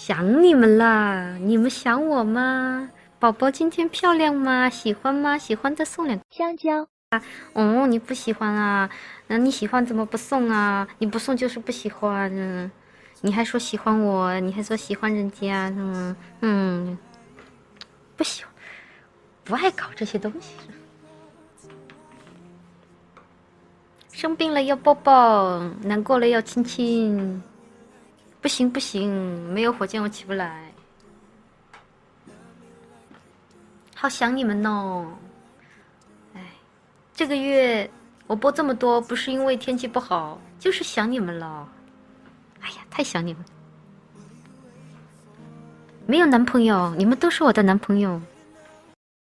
想你们啦！你们想我吗？宝宝今天漂亮吗？喜欢吗？喜欢再送两个香蕉。 哦，你不喜欢啊？那你喜欢怎么不送啊？你不送就是不喜欢，你还说喜欢我，你还说喜欢人家，不喜欢，不爱搞这些东西。生病了要抱抱，难过了要亲亲。不行不行，没有火箭我起不来。好想你们哦！哎，这个月我播这么多，不是因为天气不好，就是想你们了。哎呀，太想你们！没有男朋友，你们都是我的男朋友。